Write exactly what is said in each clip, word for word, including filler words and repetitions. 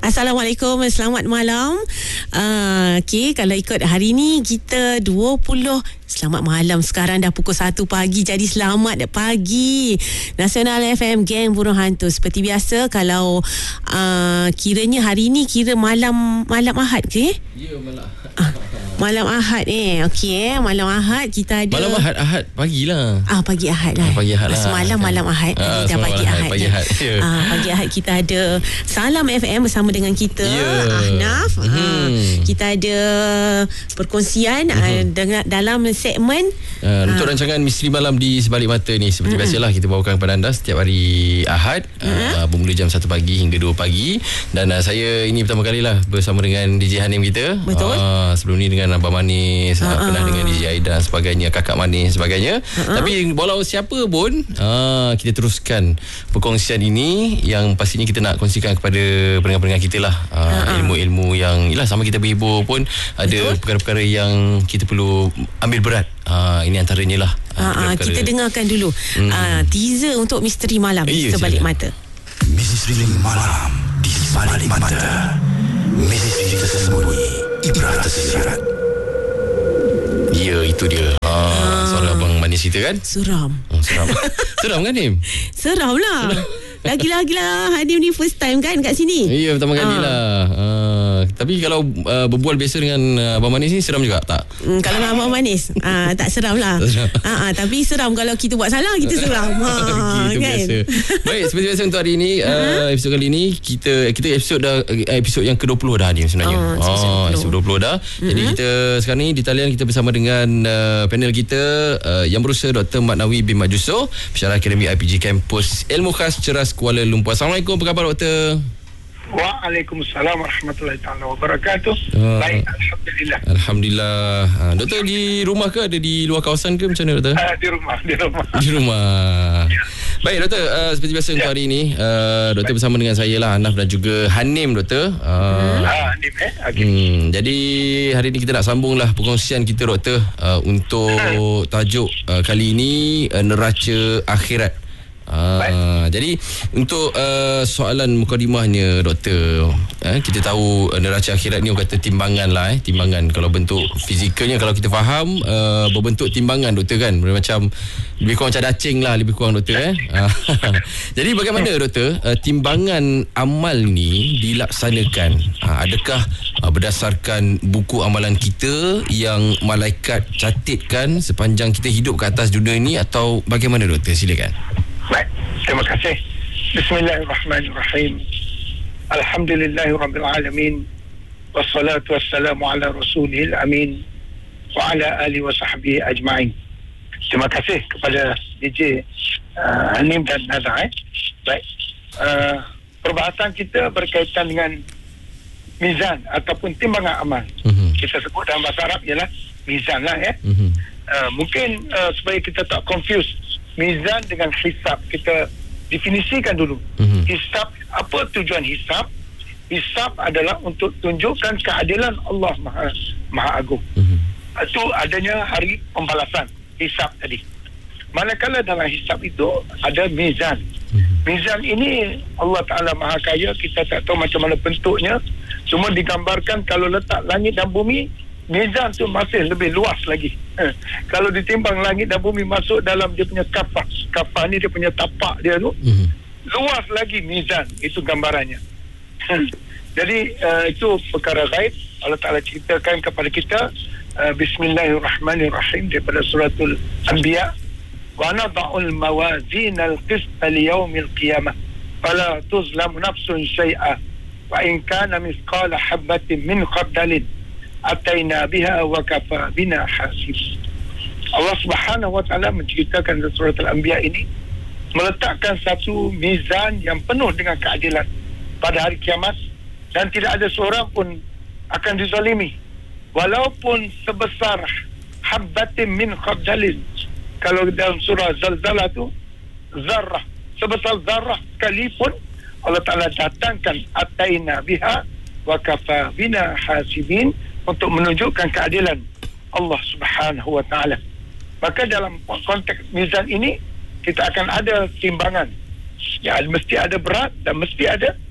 Assalamualaikum, selamat malam. Uh, Okey, kalau ikut hari ni kita dua puluh selamat malam, sekarang dah pukul satu pagi. Jadi selamat pagi Nasional F M, geng burung hantu. Seperti biasa, kalau uh, kiranya hari ni kira malam malam Ahad ke? Ya, malam Ah, malam Ahad eh. Okey eh, malam Ahad kita ada. Malam Ahad, Ahad pagilah. Ah, pagi Ahad lah. Ah, pagi Ahad lah. Semalam malam Ahad. Ah, Dah pagi Ahad. Pagi Ahad. Yeah. Ah, pagi Ahad kita ada Salam F M bersama dengan kita, yeah. Ahnaf. Mm-hmm. Ah, kita ada perkongsian mm-hmm. ah, dengan dalam segmen Uh, untuk rancangan Misteri Malam di Sebalik Mata ni, seperti mm-hmm. biasalah kita bawakan kepada anda setiap hari Ahad, mm-hmm. uh, bermula jam satu pagi hingga dua pagi. Dan uh, saya ini pertama kalilah bersama dengan D J Hanim kita. Betul. Uh, sebelum ni dengan Abang Manis, uh-huh. uh, pernah dengan D J Aida dan sebagainya, Kakak Manis sebagainya. Uh-huh. Tapi walau siapa pun, uh, kita teruskan perkongsian ini yang pastinya kita nak kongsikan kepada pendengar-pendengar kita lah. Uh, uh-huh. Ilmu-ilmu yang yalah, sama kita berhibur pun ada. Betul. Perkara-perkara yang kita perlu ambil berat. Uh, ini antaranya lah. Uh, uh, kita dengarkan dulu hmm. uh, teaser untuk Misteri Malam di Sebalik Mata. Misteri Malam di Sebalik Mata. Misteri tersembunyi, ibrah tersirat. Ya, itu dia. Ah, ah. Suara Abang Manis kita kan? Seram. Oh, seram. Seram kan, Nim? Seram lah. Lagi-lagi lah, Hadim ni first time kan kat sini. Ya, pertama kali lah. Uh, tapi kalau uh, berbual biasa dengan uh, Abang Manis ni, seram juga tak? Hmm, kalau dengan Abang Manis uh, tak seram lah. uh, uh, Tapi seram kalau kita buat salah, kita seram. Ha, gitu kan? Biasa. Baik, seperti biasa untuk hari ini, uh, episod kali ini kita kita episod dah episod yang ke dua puluh dah Hadim sebenarnya. Oh, oh episod dua puluh dah. Mm-hmm. Jadi kita sekarang ni di talian kita bersama dengan uh, panel kita uh, yang berusaha Doktor Mat Nawi bin Mat Jusso, Pensyarah Akademi I P G Kampus Ilmu Khas Ceras Kuala Lumpur. Assalamualaikum, apa khabar Doktor? Waalaikumsalam warahmatullahi taala wabarakatuh. Uh, Baik, alhamdulillah. Alhamdulillah. Uh, doktor di rumah ke, ada di luar kawasan ke, macam mana Doktor? Uh, di rumah, di rumah. Di rumah. Ya. Baik Doktor, uh, seperti biasa ya. Untuk hari ini uh, Doktor Baik. bersama dengan saya lah, Ahnaf dan juga Hanim Doktor. Uh, ah, Hanim eh. Okay. Hmm, jadi hari ini kita nak sambunglah perkongsian kita Doktor, uh, untuk tajuk uh, kali ini uh, neraca akhirat. Ah, jadi untuk uh, soalan mukadimahnya Doktor, eh, kita tahu uh, neraca akhirat ni orang kata timbangan lah, eh, timbangan. Kalau bentuk fizikalnya, kalau kita faham, uh, berbentuk timbangan Doktor kan, macam lebih kurang macam dacing lah, lebih kurang Doktor eh. Jadi bagaimana Doktor uh, timbangan amal ni dilaksanakan? Uh, adakah uh, berdasarkan buku amalan kita yang malaikat catatkan sepanjang kita hidup ke atas dunia ni, atau bagaimana Doktor? Silakan. Baik, terima kasih. Bismillahirrahmanirrahim. Alhamdulillahirabbil alamin. Wassalatu wassalamu ala rasulil amin wa ala alihi wa sahbihi ajma'in. Terima kasih kepada D J uh, Hanim dan Nada. Eh. Baik. Uh, perbahasan kita berkaitan dengan mizan ataupun timbangan amal. Uh-huh. Kita sebut dalam bahasa Arab ialah mizan lah ya. Uh-huh. Uh, mungkin uh, supaya kita tak confuse mizan dengan hisab, kita definisikan dulu. Mm-hmm. Hisab, apa tujuan hisab? Hisab adalah untuk tunjukkan keadilan Allah Maha, Maha Agung. Mm-hmm. Itu adanya hari pembalasan, hisab tadi. Manakala dalam hisab itu ada mizan. Mm-hmm. Mizan ini Allah Ta'ala Maha Kaya, kita tak tahu macam mana bentuknya. Cuma digambarkan kalau letak langit dan bumi, mizan tu masih lebih luas lagi. Eh, kalau ditimbang langit dan bumi masuk dalam dia punya kafah. Kafah ni dia punya tapak dia tu. Mm-hmm. Luas lagi mizan. Itu gambarannya. Jadi uh, itu perkara gaib. Allah Ta'ala ceritakan kepada kita uh, Bismillahirrahmanirrahim daripada suratul Anbiya. Wa nada'ul mawazin al-qista liyawmil qiyamah fala tuzlamu nafsun syai'a wa in kana mithqala habbatin min khardalin ataina biha wa kafa bina hasib. Allah Subhanahu wa taala menceritakan dalam surah Al-Anbiya ini meletakkan satu mizan yang penuh dengan keadilan pada hari kiamat, dan tidak ada seorang pun akan dizalimi walaupun sebesar habbatin min khardalin. Kalau dalam surah Zalzalah tu zarrah, sebesar zarrah sekalipun Allah Taala datangkan ataina biha wa kafa bina hasibin, untuk menunjukkan keadilan Allah Subhanahu wa taala. Maka dalam konteks mizan ini kita akan ada timbangan. Ya, mesti ada berat dan mesti ada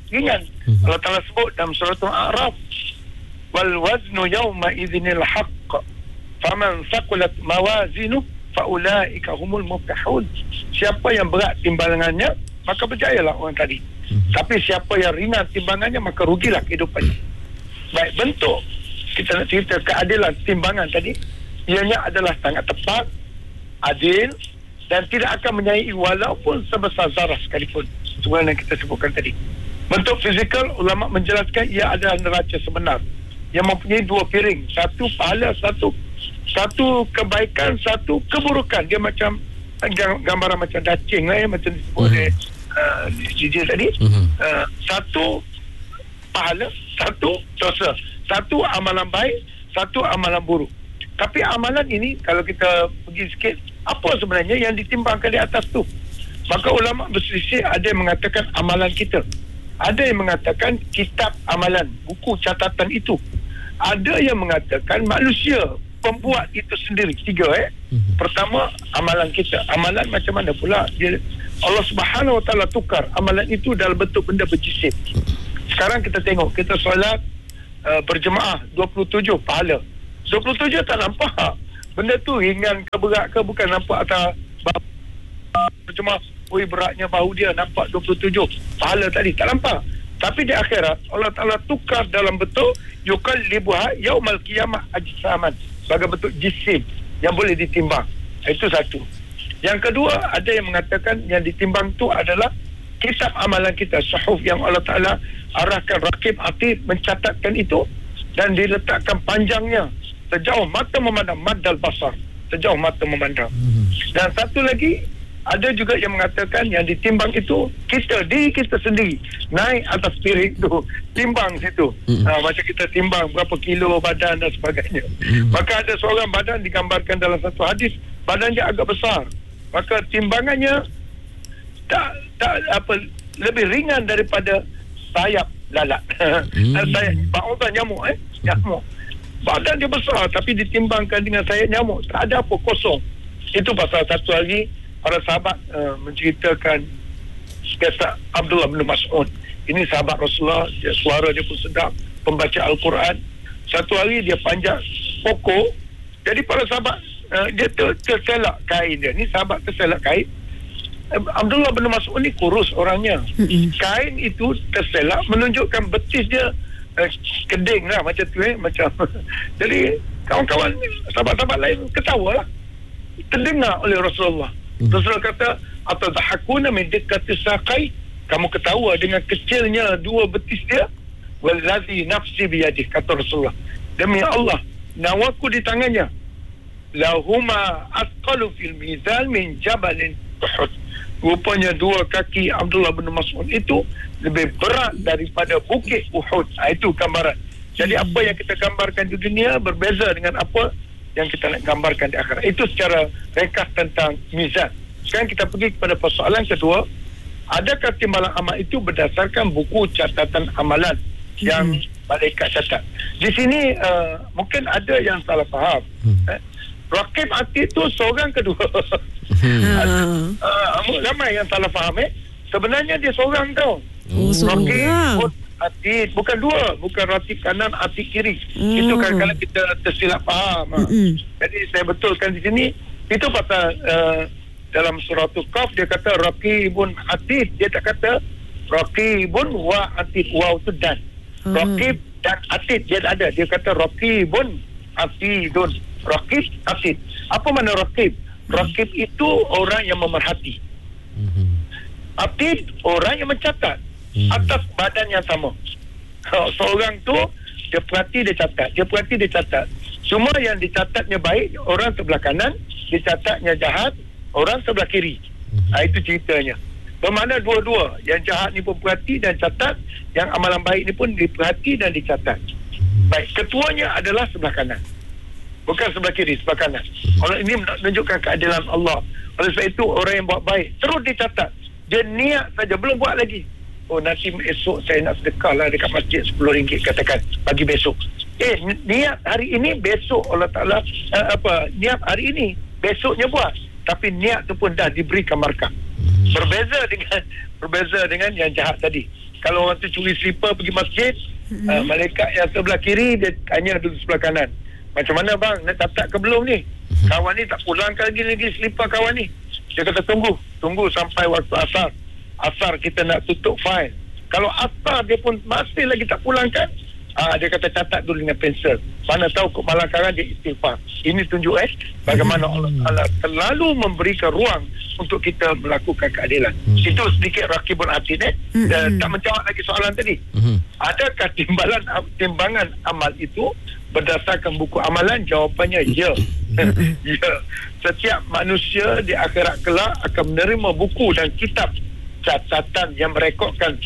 ringan. Mm-hmm. Allah Ta'ala sebut dalam surah Al-A'raf, wal waznu yawma idzinil haqq faman thaqulat mawazinu faulaika humul muflihun. Siapa yang berat timbangannya maka berjayalah orang tadi. Mm-hmm. Tapi siapa yang ringan timbangannya maka rugilah kehidupannya. Baik, bentuk kita nak cerita keadilan timbangan tadi, ianya adalah sangat tepat, adil dan tidak akan menyai walaupun sebesar zarah sekalipun. Sebenarnya kita sebutkan tadi. Bentuk fizikal, ulama menjelaskan ia adalah neraca sebenar yang mempunyai dua piring, satu pahala, satu satu kebaikan, satu keburukan. Dia macam gambaran macam dacing lah ya, macam disebut oleh uh, D J tadi. Uh-huh. Uh, satu pahala, satu dosa, satu amalan baik, satu amalan buruk. Tapi amalan ini kalau kita pergi sikit, apa sebenarnya yang ditimbangkan di atas tu? Maka ulama berselisih, ada yang mengatakan amalan kita, ada yang mengatakan kitab amalan, buku catatan itu, ada yang mengatakan manusia pembuat itu sendiri. Tiga eh. Mm-hmm. Pertama, amalan kita. Amalan macam mana pula? Dia, Allah Subhanahu Wa Taala tukar amalan itu dalam bentuk benda berjisim. Sekarang kita tengok, kita solat uh, berjemaah dua puluh tujuh pahala. dua puluh tujuh tak nampak. Benda tu ringan ke berat ke, bukan nampak atas berjemaah. Oi, beratnya bahu dia, nampak dua puluh tujuh pahala tadi, tak nampak. Tapi di akhirat Allah Ta'ala tukar dalam bentuk yuqallibuha yaumal qiyamah ajsaman, sebagai bentuk jisim yang boleh ditimbang. Itu satu. Yang kedua, ada yang mengatakan yang ditimbang tu adalah kitab amalan kita, suhuf yang Allah Ta'ala arahkan Raqib Atid mencatatkan itu dan diletakkan panjangnya sejauh mata memandang, madal basar, sejauh mata memandang. Dan satu lagi, ada juga yang mengatakan yang ditimbang itu kita, diri kita sendiri, naik atas piring tu, timbang situ. Mm-hmm. Ha, macam kita timbang berapa kilo badan dan sebagainya. Mm-hmm. Maka ada seorang badan digambarkan dalam satu hadis, badannya agak besar. Maka timbangannya tak tak apa lebih ringan daripada sayap lalat. Mm-hmm. sayap bautan nyamuk eh, nyamuk. Badan dia besar tapi ditimbangkan dengan sayap nyamuk, tak ada apa, kosong. Itu pasal satu hari para sahabat uh, menceritakan kisah Abdullah bin Mas'ud. Ini sahabat Rasulullah, dia, suara dia pun sedap, pembaca Al-Quran. Satu hari dia panjat pokok, jadi para sahabat uh, dia ter, terselak kain dia. Ni sahabat terselak kain. uh, Abdullah bin Mas'ud ni kurus orangnya. Mm-hmm. Kain itu terselak menunjukkan betis dia uh, keding lah macam tu eh, macam. Jadi kawan-kawan sahabat-sahabat lain ketawa lah, terdengar oleh Rasulullah. Hmm. Rasulullah kata, atadhakuna min dikkati saqai, kamu ketawa dengan kecilnya dua betis dia. Wallazi nafsi biyadih, kata Rasulullah, demi Allah, nyawaku di tangannya, lahuma asqalu fil mizan min jabalin Uhud. Rupanya dua kaki Abdullah bin Mas'ud itu lebih berat daripada bukit Uhud. Itu gambaran. Jadi apa yang kita gambarkan di dunia berbeza dengan apa yang kita nak gambarkan di akhirat. Itu secara ringkas tentang mizan. Sekarang kita pergi kepada persoalan kedua. Adakah timbalan amal itu berdasarkan buku catatan amalan yang hmm. malaikat catat? Di sini uh, mungkin ada yang salah faham. Hmm. Eh? Raqib Atid itu seorang kedua. Hmm. uh, ramai yang salah faham eh. Sebenarnya dia seorang tau. Oh, Raqib Atid, bukan dua, bukan Raqib kanan, Atid kiri. Mm. Itu kadang-kadang kita tersilap faham. Mm-hmm. Jadi saya betulkan di sini, itu pasal uh, dalam surah Al-Qaf dia kata Raqibun Atid, dia tak kata Raqibun wa Atid, wa itu dan. Mm. Raqib dan Atid dia tak ada, dia kata Raqibun Atidun. Raqib Atid. Apa mana Raqib? Raqib itu orang yang memerhati. Mm-hmm. Atid orang yang mencatat. Hmm. Atas badan yang sama. Seorang tu dia perhati, dia catat, dia perhati, dia catat. Semua yang dicatatnya baik, orang sebelah kanan, dicatatnya jahat, orang sebelah kiri. Hmm. Ha, itu ceritanya. Bermakna dua-dua, yang jahat ni pun perhati dan catat, yang amalan baik ni pun diperhati dan dicatat. Hmm. Baik, ketuanya adalah sebelah kanan, bukan sebelah kiri, sebelah kanan. Orang ini menunjukkan keadilan Allah. Oleh sebab itu orang yang buat baik terus dicatat. Dia niat saja, belum buat lagi. Oh, nanti esok saya nak sedekah lah dekat masjid sepuluh ringgit, katakan pagi besok. Eh, niat hari ini, besok Allah Ta'ala uh, apa, niat hari ini, besoknya buat. Tapi niat tu pun dah diberikan markah. Berbeza dengan berbeza dengan yang jahat tadi. Kalau orang tu curi slipper pergi masjid, mm-hmm. uh, malaikat yang sebelah kiri dia tanya duduk sebelah kanan, macam mana bang, nak tatak ke belum ni? Mm-hmm. Kawan ni tak pulangkan lagi lagi slipper kawan ni. Dia kata tunggu, tunggu sampai waktu asar. Asar kita nak tutup file. Kalau asar dia pun masih lagi tak pulangkan, Ah, dia kata catat dulu dengan pensel. Mana tahu kemalakaran dia istighfar. Ini tunjuk eh bagaimana Allah Taala terlalu memberikan ruang untuk kita melakukan keadilan. Hmm. Itu sedikit rakibun atid eh. Hmm. Dan tak menjawab lagi soalan tadi. Hmm. Adakah timbalan timbangan amal itu berdasarkan buku amalan? Jawapannya ya. Ya. Setiap manusia di akhirat kelak akan menerima buku dan kitab catatan yang merekodkan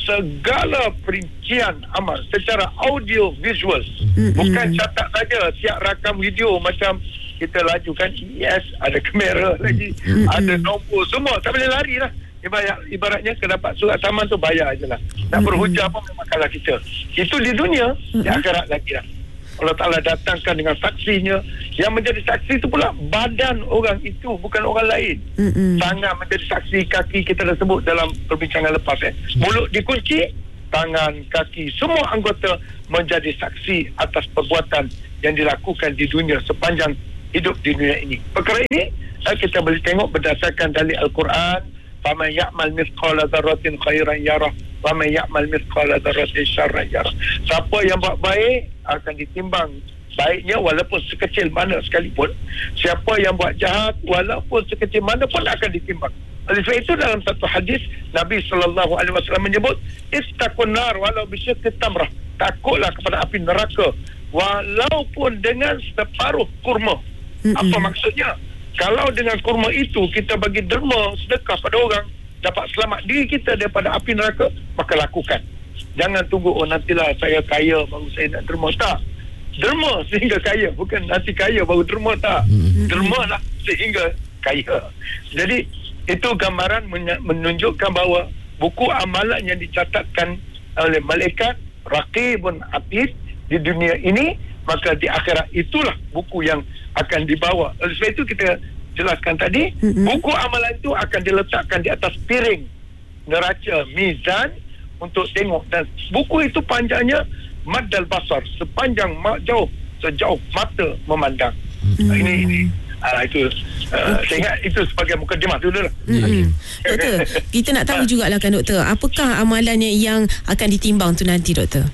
segala perincian amal secara audio visual, mm-hmm. bukan catat saja, siap rakam video macam kita lajukan E S, ada kamera lagi, mm-hmm. ada nombor, semua tak boleh lari lah. Ibarat, ibaratnya kena dapat surat saman tu bayar je lah, nak mm-hmm. berhujah pun memang kalah kita. Itu di dunia, mm-hmm. di akhirat lagi lah. Allah Ta'ala datangkan dengan saksinya. Yang menjadi saksi itu pula badan orang itu, bukan orang lain. Mm-mm. Tangan menjadi saksi, kaki kita dah sebut dalam perbincangan lepas eh. Mulut dikunci, tangan, kaki, semua anggota menjadi saksi atas perbuatan yang dilakukan di dunia sepanjang hidup di dunia ini. Perkara ini eh, kita boleh tengok berdasarkan dalil Al-Quran. Faman ya'mal mithqala dzarratin khairan yarah wa man ya'mal mithqala dzarratin syarran yarah. Siapa yang buat baik akan ditimbang baiknya walaupun sekecil mana sekalipun. Siapa yang buat jahat walaupun sekecil mana pun akan ditimbang. Oleh sebab itu dalam satu hadis Nabi sallallahu alaihi wasallam menyebut istaqun nar walau bisyaqi tamrah. Takutlah kepada api neraka walaupun dengan separuh kurma. Mm-mm. Apa maksudnya? Kalau dengan kurma itu kita bagi derma sedekah pada orang, dapat selamat diri kita daripada api neraka, maka lakukan. Jangan tunggu oh nantilah saya kaya baru saya nak derma. Tak. Derma sehingga kaya, bukan nanti kaya baru derma, tak. Derma lah sehingga kaya. Jadi itu gambaran menunjukkan bahawa buku amalan yang dicatatkan oleh malaikat Raqibun Atid di dunia ini, maka di akhirat itulah buku yang akan dibawa. Oleh sebab itu kita jelaskan tadi, mm-hmm. buku amalan itu akan diletakkan di atas piring neraca mizan untuk tengok, dan buku itu panjangnya maddal basar, sepanjang jauh sejauh mata memandang. Mm-hmm. Ini ini uh, itu uh, saya ingat itu sebagai mukadimah dulu lah. Mm-hmm. Doktor, kita nak tahu jugalah kan doktor, apakah amalannya yang akan ditimbang tu nanti doktor?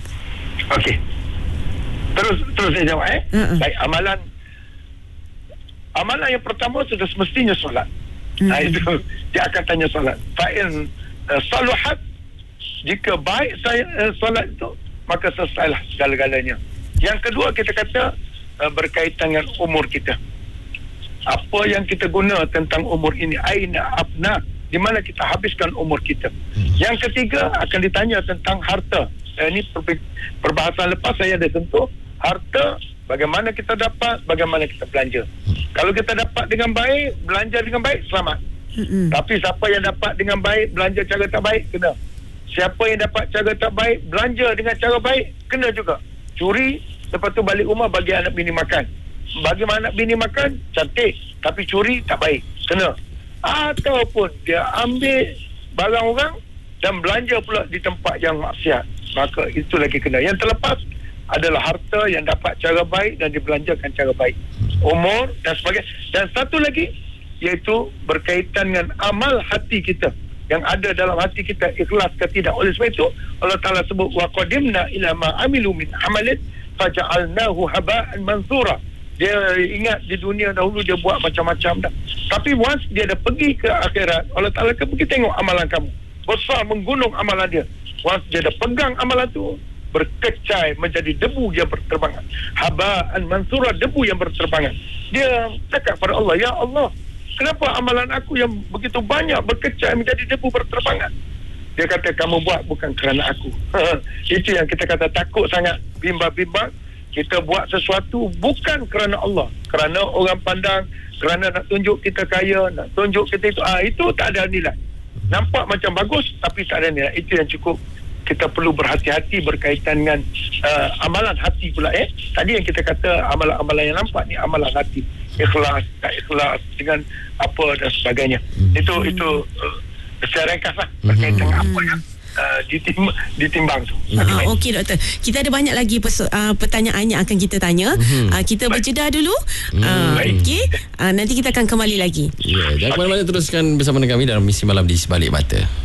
Okey. Terus terus saya jawab eh. Uh-uh. Baik, amalan amalan yang pertama sudah semestinya solat. Uh-huh. Nah, itu dia akan tanya solat. Fa'in uh, saluhat, jika baik saya uh, solat itu, maka selesailah segala-galanya. Yang kedua kita kata uh, berkaitan dengan umur kita. Apa yang kita guna tentang umur ini? Aina abna, di mana kita habiskan umur kita. Uh-huh. Yang ketiga akan ditanya tentang harta. Uh, ini per- perbahasan lepas saya ada sentuh harta, bagaimana kita dapat, bagaimana kita belanja. Kalau kita dapat dengan baik, belanja dengan baik, selamat. Mm-hmm. Tapi siapa yang dapat dengan baik, belanja cara tak baik, kena. Siapa yang dapat cara tak baik, belanja dengan cara baik, kena juga. Curi, lepas tu balik rumah bagi anak bini makan. Bagi anak bini makan, cantik, tapi curi tak baik, kena. Ataupun dia ambil barang orang dan belanja pula di tempat yang maksiat, maka itu lagi kena. Yang terlepas adalah harta yang dapat cara baik dan dibelanjakan cara baik, umur dan sebagainya. Dan satu lagi, iaitu berkaitan dengan amal hati kita, yang ada dalam hati kita, ikhlas ke tidak. Oleh sebab itu Allah Ta'ala sebut wa qadimna ila ma amilu min amalin faja'alnahu haba'an mansura. Dia ingat di dunia dahulu dia buat macam-macam dah, tapi once dia dah pergi ke akhirat, Allah Ta'ala akan pergi tengok amalan kamu, besar menggunung amalan dia. Once dia dah pegang amalan tu, berkecai menjadi debu yang berterbangan. Haba'an mansura, debu yang berterbangan. Dia cakap pada Allah, ya Allah, kenapa amalan aku yang begitu banyak berkecai menjadi debu berterbangan? Dia kata, kamu buat bukan kerana aku. Itu yang kita kata takut sangat, bimbang-bimbang. Kita buat sesuatu bukan kerana Allah, kerana orang pandang, kerana nak tunjuk kita kaya, nak tunjuk kita itu. Ah, itu tak ada nilai. Nampak macam bagus tapi tak ada nilai. Itu yang cukup kita perlu berhati-hati berkaitan dengan uh, amalan hati pula eh. Tadi yang kita kata amalan-amalan yang nampak ni amalan hati, ikhlas, tak ikhlas, dengan apa dan sebagainya. Hmm. Itu itu uh, secara ringkas lah berkaitan dengan apa yang uh, ditim, ditimbang tu. Ah, Okey doktor. Kita ada banyak lagi perso- uh, pertanyaan yang akan kita tanya. Mm-hmm. Uh, kita berjeda dulu. Mm. Uh, Okey. Uh, nanti kita akan kembali lagi. Ya, yeah, jangan ke mana-mana, teruskan bersama dengan kami dalam Misi Malam di Sebalik Mata.